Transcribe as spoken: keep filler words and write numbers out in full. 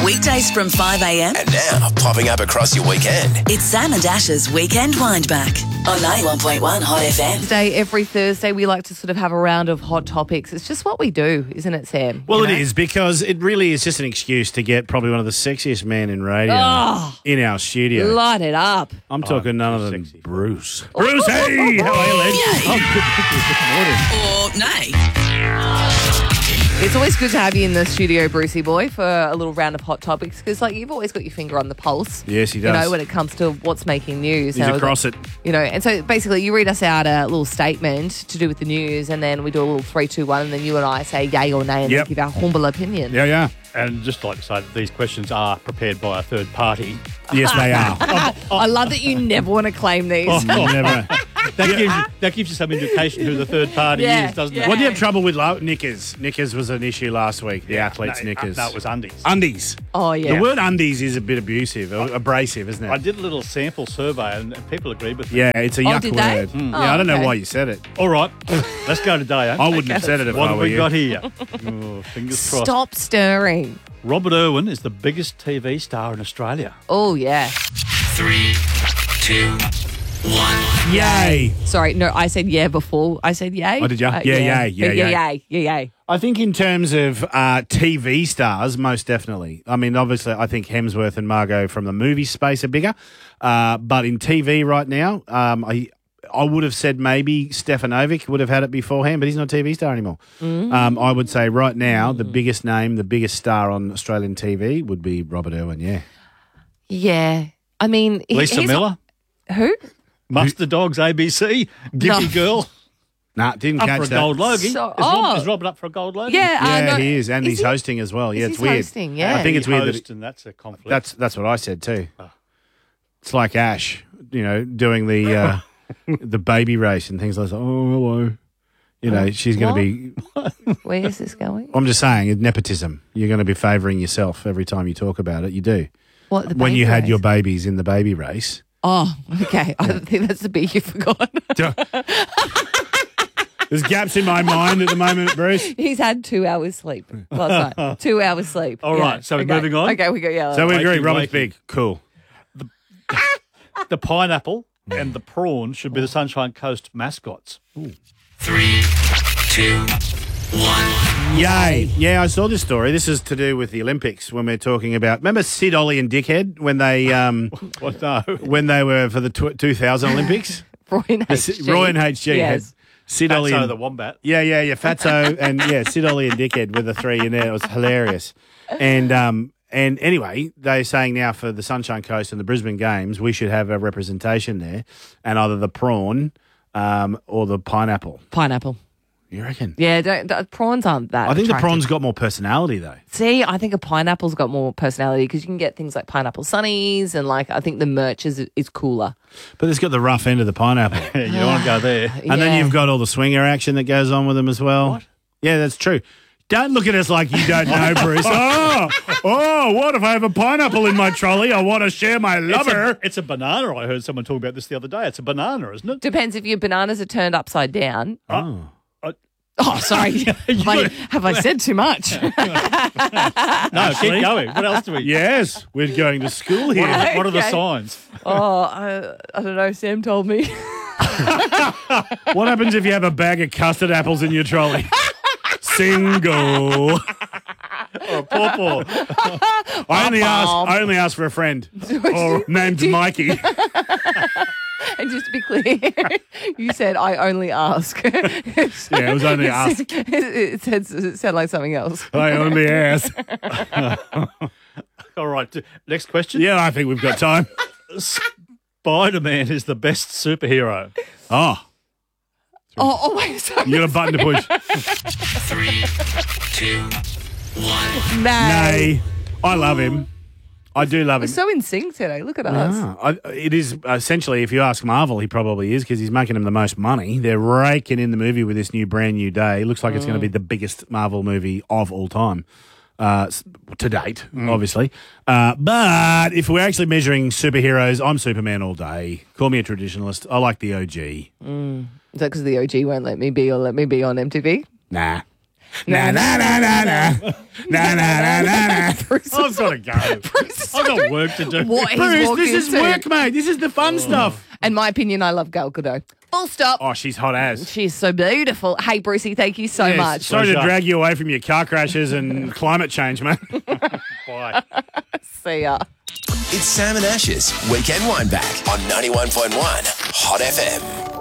Weekdays from five a.m. And now, popping up across your weekend. It's Sam and Ash's Weekend Windback on ninety-one point one Hot F M. Today, every Thursday, we like to sort of have a round of hot topics. It's just what we do, isn't it, Sam? Well, You it know? is, because it really is just an excuse to get probably one of the sexiest men in radio Oh. in our studio. Light it up. I'm talking none other than sexy. Bruce. Bruce, hey! How are you, Len? Or nay. It's always good to have you in the studio, Brucey boy, for a little round of hot topics because, like, you've always got your finger on the pulse. Yes, he You does. know, when it comes to what's making news. He's Now, across it. You know, and so basically you read us out a little statement to do with the news and then we do a little three, two, one, and then you and I say yay or nay and Yep. then give our humble opinion. Yeah, yeah. And just like to say that these questions are prepared by a third party. Yes, they are. I love that you never want to claim these. Oh, never. That gives you that gives you some indication who the third party Yeah, is, doesn't yeah. it? What do you have trouble with, lo- knickers? Knickers was an issue last week, the athletes' No, knickers. That was undies. Undies. Oh, yeah. The word undies is a bit abusive, or abrasive, isn't it? I did a little sample survey and people agreed with me. Yeah, it's a Oh, yuck did they? word. Mm. Yeah, I don't Oh, know okay. why you said it. All right, let's go today. Eh? I wouldn't have said it if What I have were we you. got here? Oh, fingers crossed. Stop stirring. Robert Irwin is the biggest T V star in Australia. Oh, yeah. Three, two, one. Yay! Sorry, no, I said yeah before. I said yay. Oh, did ya? Yeah, yay, yeah, yeah, yay. yay, yeah, yay. I think in terms of uh, T V stars, most definitely. I mean, obviously, I think Hemsworth and Margot from the movie space are bigger. Uh, but in T V right now, um, I I would have said maybe Stefanovic would have had it beforehand, but he's not a T V star anymore. Mm. Um, I would say right now, the biggest name, the biggest star on Australian T V would be Robert Irwin, yeah. Yeah. I mean, he- Lisa he's- Miller, Who? Mustard Dogs, A B C, Gippy No. Girl, Nah, didn't up catch for a that. gold Logie. So- is, Rob, oh. is Robert up for a gold Logie? Yeah, uh, Yeah, no, he is, and is he's he? hosting as well. Yeah, Is it's he weird. hosting? Yeah. I think it's He weird that host, and that's a conflict. That's that's what I said too. It's like Ash, you know, doing the uh, the baby race and things like that. Oh, hello. You know, she's going to be. Where is this going? I'm just saying, it's nepotism. You're going to be favouring yourself every time you talk about it. You do. What, the When you baby had race? your babies in the baby race. Oh, okay. I think that's the bit you forgot. There's gaps in my mind at the moment, Bruce. He's had two hours sleep last night. Two hours sleep. All Yeah. right, so we're Okay. moving on? Okay, we go. Yeah. So we agree. Wakey, Robert's wakey. big. Cool. The pineapple and the prawn should be the Sunshine Coast mascots. Three, two, one. Yay. Yeah, I saw this story. This is to do with the Olympics when we're talking about. Remember Sid, Ollie, and Dickhead when they um, What? No. when they were for the tw- two thousand Olympics? Roy and The H Si- G. Roy and H G had Yes. Sid, Ollie, Fatso and the wombat. Yeah, yeah, yeah. Fatso and yeah, Sid, Ollie, and Dickhead were the three in there. It was hilarious. And um, and anyway, they're saying now for the Sunshine Coast and the Brisbane Games, we should have a representation there, and either the prawn um, or the pineapple. Pineapple. You reckon? Yeah, don't, the prawns aren't that. I think the attractive. prawn's got more personality though. See, I think a pineapple's got more personality because you can get things like pineapple sunnies and like I think the merch is is cooler. But it's got the rough end of the pineapple. You don't want to go there. And then you've got all the swinger action that goes on with them as well. What? Yeah, that's true. Don't look at us like you don't know, Bruce. Oh, oh, what if I have a pineapple in my trolley? I want to share my It's lover. a, it's a banana. I heard someone talk about this the other day. It's a banana, isn't it? Depends if your bananas are turned upside down. Oh. Oh, sorry. have, I, have I said too much? No, keep going. What else do we? Yes, we're going to school What are, here. the, what are the Okay. signs? oh, I, I don't know. Sam told me. What happens if you have a bag of custard apples in your trolley? Single. Or a pawpaw. I only asked. Bum. I only asked for a friend, or named Mikey. And just to be clear, you said I only ask. Yeah, it was only ask. It, it, said, it sounded like something else. I only asked. All right. Next question. Yeah, I think we've got time. Spider-Man is the best superhero. Oh, Oh, oh wait, sorry. you got a button to push. Three, two, one. Nay. Nay, I love him. I do love We're him. so in sync today. Look at us. Ah, I, it is essentially, if you ask Marvel, he probably is because he's making them the most money. They're raking in the movie with this new brand new day. Looks like it's going to be the biggest Marvel movie of all time. Uh, s- to date, obviously. Uh, but if we're actually measuring superheroes, I'm Superman all day. Call me a traditionalist. I like the O G. Is that because the O G won't let me be or let me be on M T V? Nah. Na na na na na. Na na na na na. Bruce, I've got to go. Bruce is I've got wondering work to do. What he's Bruce, walking this is into. work, mate. This is the fun stuff. In my opinion, I love Gal Gadot. Full stop. Oh, she's hot as. She's so beautiful. Hey, Brucey, thank you so Yes, much. Sorry to Pleasure. drag you away from your car crashes and climate change, mate. Bye. See ya. It's Sam and Ash's Weekend Wind Back on ninety-one point one Hot F M.